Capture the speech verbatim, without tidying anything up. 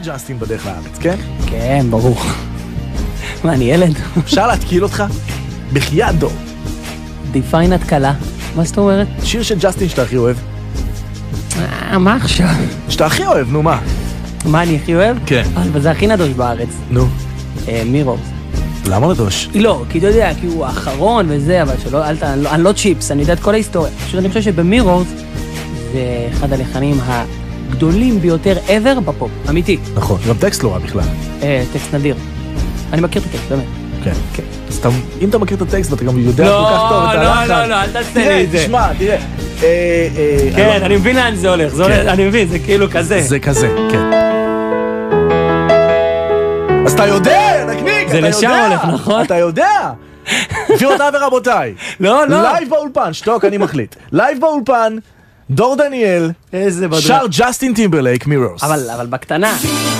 ג'סטין בדרך לארץ, כן? כן, ברור. מה, אני ילד? אפשר להתקיל אותך? בחייאת דור. דיפיין התקלה. מה זאת אומרת? שיר של ג'סטין שאתה הכי אוהב. אה, מה עכשיו? שאתה הכי אוהב, נו מה? מה אני הכי אוהב? כן. אבל זה הכי נדוש בארץ. נו. מירורס. למה נדוש? לא, כי אתה יודע, כי הוא האחרון וזה, אבל שלא, אל ת... אני לא צ'יפס, אני יודע את כל ההיסטוריה. פשוט אני חושב שבמירורס זה אחד הלחנים הגדולים ביותר ever בפופ, אמיתי. נכון, גם טקסט לא רע בכלל. אה, טקסט נדיר. אני מכיר את הטקסט, באמת. כן, כן. אז אתה, אם אתה מכיר את הטקסט ואתה גם יודע כל כך טוב את הלחן. לא, לא, לא, אל תעשה לי את זה. תשמע, תראה. כן, אני מבין לאן זה הולך, אני מבין, זה כאילו כזה. זה כזה, כן. אז אתה יודע, נקניק, אתה יודע. זה לשם הולך, נכון? אתה יודע. גבירותיי ורבותיי. לא, לא. לייב באולפן, שתוק, אני מחליט. לייב באולפן, דור דניאל. איזה בדרה. שר ג'סטין טימברלייק, מירורס. אבל, אבל בקטנה.